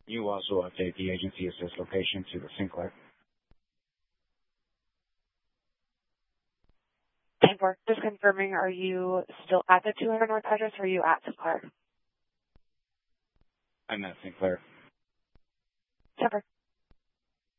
You also update the agency assist location to the Sinclair. 10-4, just confirming, are you still at the 200 North address or are you at Sinclair? I'm at Sinclair. 10-4.